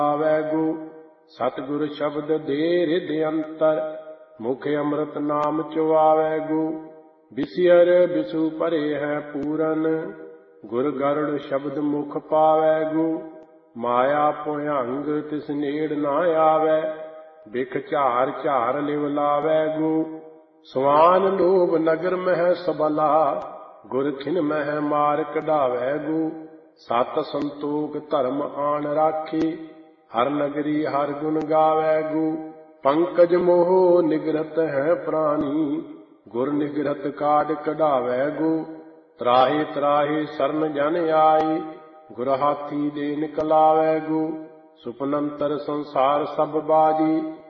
ਵੈਗੂ ਸਤਿਗੁਰ ਸ਼ਬਦ ਦੇ ਰਿਦ ਅੰਤਰ ਮੁਖ ਅੰਮ੍ਰਿਤ ਨਾਮ ਚੁਆਵੈਗੂ ਬਿਸਿਅਰ ਬਿਸੂ ਭਰੇ ਹੈ ਪੂਰਨ ਗੁਰ ਗਰੜ ਸ਼ਬਦ ਮੁਖ ਪਾਵੈਗੂ ਮਾਇਆ ਭੁਯੰਗ ਤਿਸ ਨੇੜ ਨਾ ਆਵੈ ਬਿਖ ਝਾਰ ਝਾਰ ਲਿਵ ਲਾਵੈਗੂ ਸਵਾਨ ਲੋਭ ਨਗਰ ਮਹਿ ਸਬਲਾ ਗੁਰ ਖਿਨ ਮਹਿ ਮਾਰ ਕਢਾਵੈਗੂ ਸਤ ਸੰਤੋਖ ਧਰਮ ਆਣ ਰਾਖੀ ਹਰ ਨਗਰੀ ਹਰ ਗੁਣ ਗਾਵੈਗੂ ਪੰਕਜ ਮੋਹ ਨਿਗਰਤ ਹੈ ਪ੍ਰਾਨੀ ਗੁਰ ਨਿਗਰਤ ਕਾਢ ਕਢਾਵੈਗੂ ਤਰਾਹੇ ਤਰਾਹੇ ਸਰਨ ਜਨ ਆਈ ਗੁਰ ਹਾਥੀ ਦੇ ਨਿਕਲਾਵੈਗੂ ਸੁਪਨੰਤਰ ਸੰਸਾਰ ਸਭ ਬਾਜੀ